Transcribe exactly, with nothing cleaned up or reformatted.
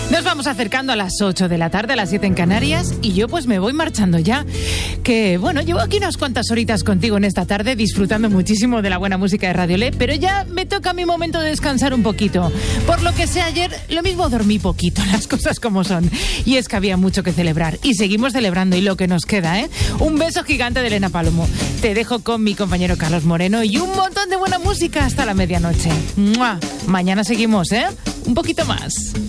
Nos vamos acercando a las ocho de la tarde, a las siete en Canarias, y yo pues me voy marchando ya. Que bueno, llevo aquí unas cuantas horitas contigo en esta tarde, disfrutando muchísimo de la buena música de Radio Le, pero ya me toca mi momento de descansar un poquito. Por lo que sé, ayer lo mismo dormí poquito, las cosas como son. Y es que había mucho que celebrar, y seguimos celebrando, y lo que nos queda, ¿eh? Un beso gigante de Elena Palomo. Te dejo con mi compañero Carlos Moreno y un montón de buena música hasta la medianoche. ¡Mua! Mañana seguimos, ¿eh? Un poquito más.